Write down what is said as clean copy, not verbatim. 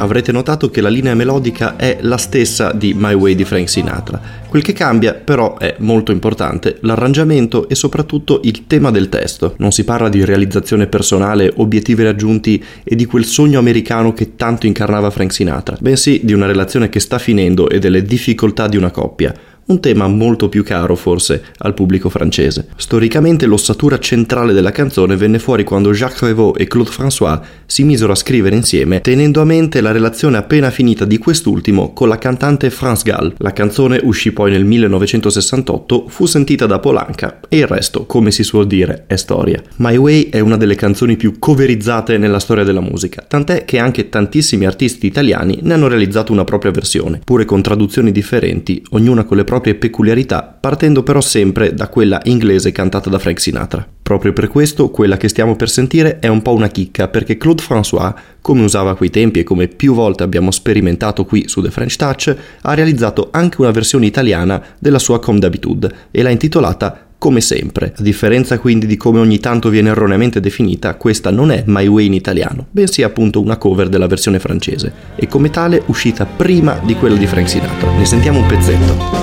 avrete notato che la linea melodica è la stessa di My Way di Frank Sinatra. Quel che cambia però è molto importante l'arrangiamento e soprattutto il tema del testo. Non si parla di realizzazione personale, obiettivi raggiunti e di quel sogno americano che tanto incarnava Frank Sinatra, bensì di una relazione che sta finendo e delle difficoltà di una coppia. Un tema molto più caro forse al pubblico francese. Storicamente l'ossatura centrale della canzone venne fuori quando Jacques Prévost e Claude François si misero a scrivere insieme, tenendo a mente la relazione appena finita di quest'ultimo con la cantante France Gall. La canzone uscì poi nel 1968, fu sentita da Polanca e il resto, come si suol dire, è storia. My Way è una delle canzoni più coverizzate nella storia della musica, tant'è che anche tantissimi artisti italiani ne hanno realizzato una propria versione, pure con traduzioni differenti, ognuna con le proprie peculiarità, partendo però sempre da quella inglese cantata da Frank Sinatra. Proprio per questo quella che stiamo per sentire è un po' una chicca, perché Claude François, come usava a quei tempi e come più volte abbiamo sperimentato qui su The French Touch, ha realizzato anche una versione italiana della sua Comme d'habitude e l'ha intitolata Come sempre. A differenza quindi di come ogni tanto viene erroneamente definita, questa non è My Way in italiano, bensì appunto una cover della versione francese e come tale uscita prima di quella di Frank Sinatra. Ne sentiamo un pezzetto.